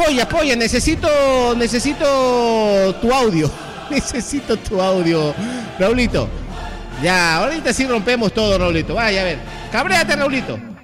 Polla, necesito tu audio. Necesito tu audio, Raulito. Ya, ahorita sí rompemos todo, Raulito. Vaya, a ver. Cabréate, Raulito.